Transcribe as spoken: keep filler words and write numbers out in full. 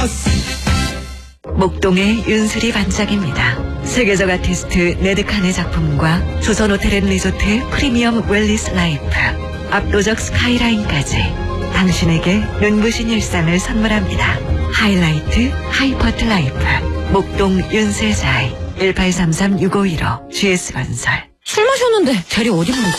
목동의 윤슬이 반짝입니다. 세계적 아티스트 네드칸의 작품과 조선호텔앤리조트 프리미엄 웰리스 라이프, 압도적 스카이라인까지 당신에게 눈부신 일상을 선물합니다. 하이라이트 하이퍼트 라이프 목동 윤세자이 일팔삼삼 육오일오 지에스건설. 술 마셨는데 대리 어디 부르지?